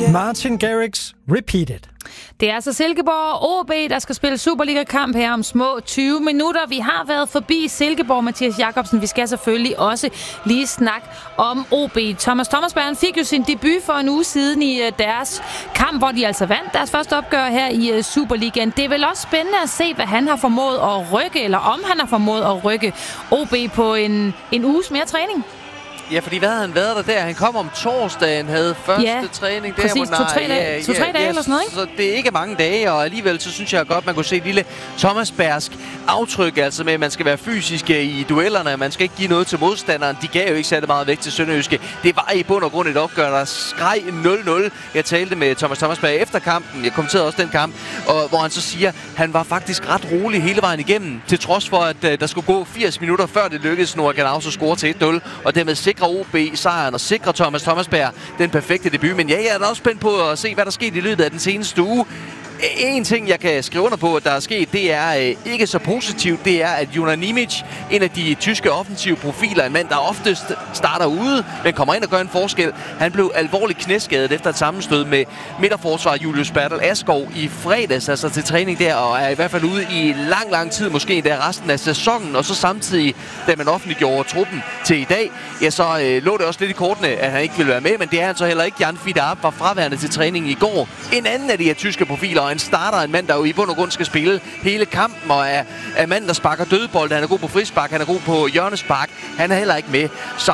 Martin Garrix, Repeated. Det er altså Silkeborg og OB, der skal spille Superliga-kamp her om små 20 minutter. Vi har været forbi Silkeborg, Mathias Jakobsen. Vi skal selvfølgelig også lige snakke om OB. Thomas Thomasberg fik jo sin debut for en uge siden i deres kamp, hvor de altså vandt deres første opgør her i Superligaen. Det er vel også spændende at se, hvad han har formået at rykke, eller om han har formået at rykke OB på en uges mere træning. Ja, fordi hvad havde han været der? Han kom om torsdagen, havde første træning der. Præcis, 2-3 dage eller sådan noget, ikke? Så det er ikke mange dage, og alligevel så synes jeg godt, man kunne se et lille Thomasbergsk aftryk, altså med, at man skal være fysiske i duellerne, man skal ikke give noget til modstanderen. De gav jo ikke særlig meget væk til Sønderjyske. Det var i bund og grund et opgør, der skreg 0-0. Jeg talte med Thomas Thomasberg efter kampen, jeg kommenterede også den kamp, og hvor han så siger, at han var faktisk ret rolig hele vejen igennem, til trods for, at der skulle gå 80 minutter, før det lykkedes Noah Ganauso score til 1-0, og dermed sikrer OB sejren og sikrer Thomas Thomasberg den perfekte debut. Men ja, jeg er da også spændt på at se, hvad der skete i løbet af den seneste uge. En ting, jeg kan skrive under på, at der er sket, det er ikke så positivt. Det er, at Jonas Nimic, en af de tyske offensive profiler, en mand, der oftest starter ude, men kommer ind og gør en forskel. Han blev alvorligt knæskadet efter et sammenstød med midterforsvar Julius Bertel Askov i fredags, altså til træning der, og er i hvert fald ude i lang tid, måske endda resten af sæsonen. Og så samtidig, da man offentliggjorde truppen til i dag, ja, så lå det også lidt i kortene, at han ikke ville være med, men det er han så heller ikke. Jan Fidarp var fraværende til træning i går. En anden af de her tyske profiler, og en starter, en mand, der jo i bund og grund skal spille hele kampen, og er mand, der sparker dødbold. Han er god på frispark, han er god på hjørnespark. Han er heller ikke med. Så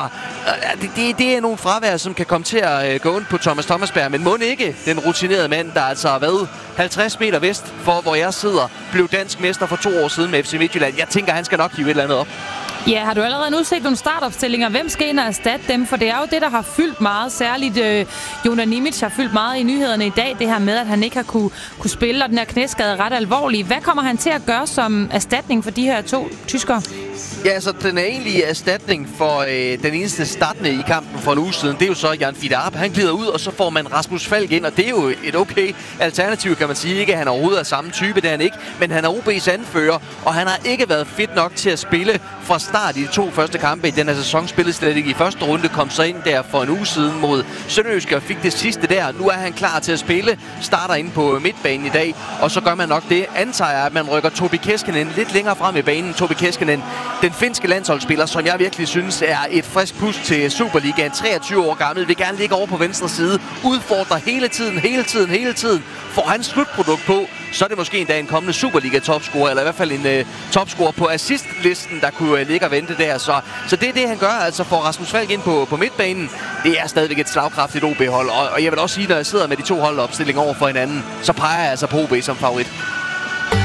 det er nogle fravær, som kan komme til at gå ondt på Thomas Thomasberg, men må ikke den rutinerede mand, der altså har været 50 meter vest for, hvor jeg sidder, blev dansk mester for 2 år siden med FC Midtjylland. Jeg tænker, han skal nok hive et eller andet op. Ja, har du allerede nu set nogle startopstillinger? Hvem skal ind og erstatte dem? For det er jo det, der har fyldt meget. Særligt Jonas Nimic har fyldt meget i nyhederne i dag. Det her med, at han ikke har kunne spille, og den her knæskade ret alvorlig. Hvad kommer han til at gøre som erstatning for de her 2 tyskere? Ja, altså den egentlige erstatning for den eneste startende i kampen for en uge siden, det er jo så Jan Fidarp. Han glider ud, og så får man Rasmus Falk ind, og det er jo et okay alternativ, kan man sige. Ikke, at han overhovedet er samme type, det er han ikke, men han er OB's anfører, og han har ikke været fit nok til at spille fra start i de 2 første kampe i den her sæson. Spillede slet ikke i første runde, kom så ind der for en uge siden mod Sønderjyske og fik det sidste der. Nu er han klar til at spille, starter inde på midtbanen i dag, og så gør man nok det. Antager jeg, at man rykker Tobi Keskinen lidt længere frem i banen. Tobi Keskinen, den finske landsholdsspiller, som jeg virkelig synes er et frisk pust til Superligaen. 23 år gammel, vil gerne ligge over på venstre side, udfordrer hele tiden. Får han slutprodukt på, så er det måske endda en kommende Superliga-topscorer, eller i hvert fald en topscorer på assistlisten, der kunne ligge og vente der. Så det er det, han gør, altså får Rasmus Falk ind på midtbanen. Det er stadigvæk et slagkraftigt OB-hold, og jeg vil også sige, når jeg sidder med de 2 holdopstillinger over for hinanden, så peger jeg altså på OB som favorit.